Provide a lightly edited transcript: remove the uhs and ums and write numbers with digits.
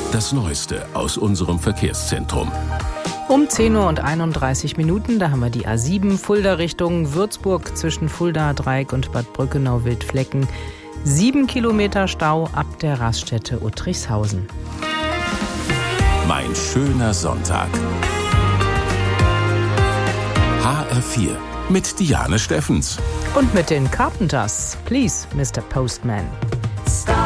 Das Neueste aus unserem Verkehrszentrum. Um 10:31 Uhr, da haben wir die A7 Fulda Richtung Würzburg zwischen Fulda Dreieck und Bad Brückenau-Wildflecken. 7 Kilometer Stau ab der Raststätte Uttrichshausen. Mein schöner Sonntag. HR4 mit Diane Steffens. Und mit den Carpenters. Please, Mr. Postman.